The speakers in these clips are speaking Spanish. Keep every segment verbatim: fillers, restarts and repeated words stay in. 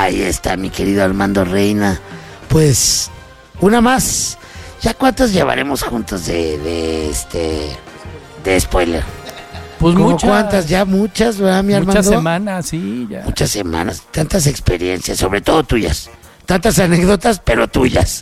Ahí está mi querido Armando Reina. Pues, una más. ¿Ya cuántos llevaremos juntos de, de este de spoiler? Pues ¿Cómo muchas. cuántas? Ya muchas, ¿verdad, mi Armando? Muchas semanas, sí, ya. Muchas semanas, tantas experiencias, sobre todo tuyas. Tantas anécdotas, pero tuyas.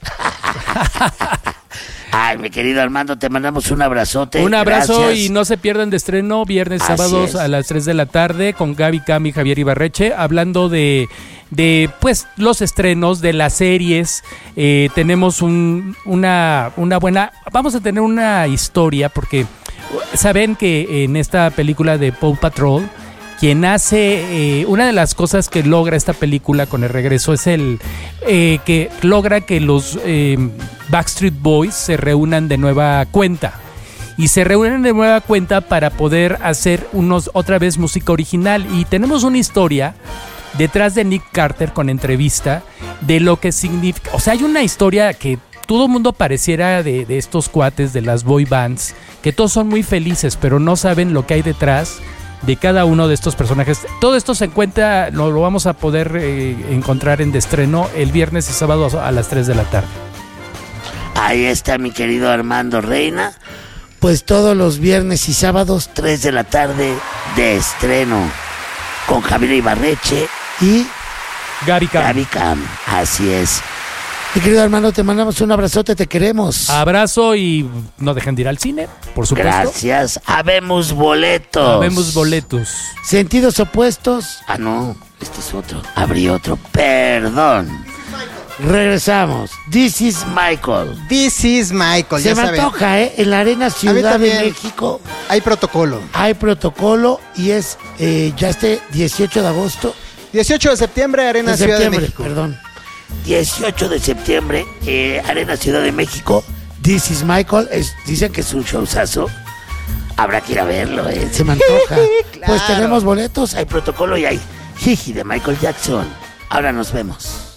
Ay, mi querido Armando, te mandamos un abrazote. Un abrazo. Gracias. Y no se pierdan de estreno viernes, Así sábados es. a las tres de la tarde con Gaby Cam y Javier Ibarreche, hablando de, de pues los estrenos de las series. Eh, tenemos un, una, una buena, vamos a tener una historia porque saben que en esta película de Paw Patrol, quien hace, eh, una de las cosas que logra esta película con el regreso es el eh, que logra que los eh, Backstreet Boys se reúnan de nueva cuenta. Y se reúnen de nueva cuenta para poder hacer unos otra vez música original. Y tenemos una historia detrás de Nick Carter con entrevista de lo que significa. O sea, hay una historia que todo el mundo pareciera de, de estos cuates de las boy bands, que todos son muy felices, pero no saben lo que hay detrás de cada uno de estos personajes. Todo esto se encuentra, lo, lo vamos a poder eh, encontrar en de estreno el viernes y sábado a las tres de la tarde. Ahí está mi querido Armando Reina. Pues todos los viernes y sábados, tres de la tarde, de estreno. Con Javier Ibarreche y Gaby Cam. Gaby Cam. Así es. Mi querido Armando, te mandamos un abrazote, te queremos. Abrazo y no dejen de ir al cine, por supuesto. Gracias. Habemos boletos. Habemos boletos. Sentidos opuestos. Ah, no, este es otro. Abrí otro. Perdón. Regresamos. This is Michael. This is Michael. Se ya me saben. antoja, ¿eh? En la Arena Ciudad de también. México Hay protocolo. hay protocolo y es eh, ya este dieciocho de agosto. dieciocho de septiembre, Arena de Ciudad de septiembre, México. perdón. dieciocho de septiembre, eh, Arena Ciudad de México. This is Michael. Es, dicen que es un showzazo. Habrá que ir a verlo, ¿eh? Se me antoja. Claro. Pues tenemos boletos, hay protocolo y hay Jiji de Michael Jackson. Ahora nos vemos.